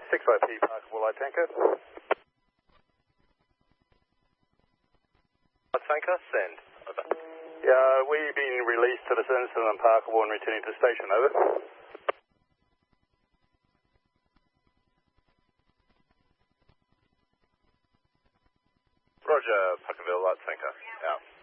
6IP Parkable Light Tanker. Light Tanker, send. Over. Yeah, we've been released to the incident and Parkable and returning to the station, over. Roger, Parkerville Light Tanker, out.